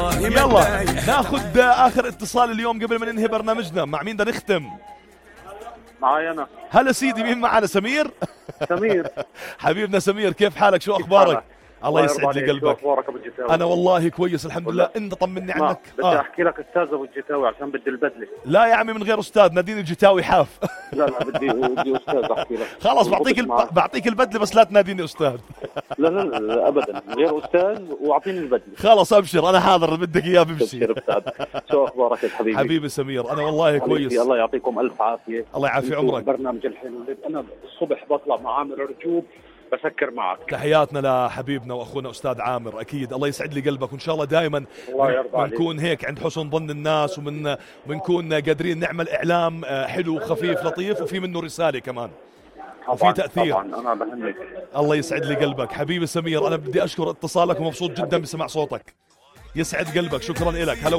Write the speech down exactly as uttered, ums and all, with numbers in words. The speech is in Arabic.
يلا ناخذ اخر اتصال اليوم قبل ما ننهي برنامجنا. مع مين بدنا نختم؟ معاي انا. هلا سيدي، مين معنا؟ سمير. سمير. حبيبنا سمير، كيف حالك؟ شو اخبارك؟ الله يسعد لي قلبك. انا والله كويس الحمد لله. انت طمني عنك. بدي آه. احكي لك استاذ ابو الجتاوي عشان بدي البدله. لا يا عمي من غير استاذ، ناديني الجتاوي حاف. لا لا بدي بدي استاذ احكي لك. خلاص بعطيك الب... بعطيك البدله بس لا تناديني استاذ. لا لا لا ابدا، من غير استاذ واعطيني البدله. خلاص ابشر، انا حاضر بدك اياه بمشي. شو اخبارك يا حبيبي؟ حبيبي سمير انا والله كويس. الله يعطيكم الف عافيه. الله يعافي عمرك. برنامج الحلو. انا الصبح بطلع مع عامر رجوب بسكر معك. تحياتنا لحبيبنا واخونا استاذ عامر. اكيد الله يسعد لي قلبك، وان شاء الله دائما بنكون هيك عند حسن ظن الناس، ومن بنكون قادرين نعمل اعلام حلو خفيف لطيف وفي منه رساله كمان وفي تاثير. طبعا انا بهنيك. الله يسعد لي قلبك حبيبي سمير. انا بدي اشكر اتصالك ومبسوط جدا بسمع صوتك. يسعد قلبك، شكرا لك. هلا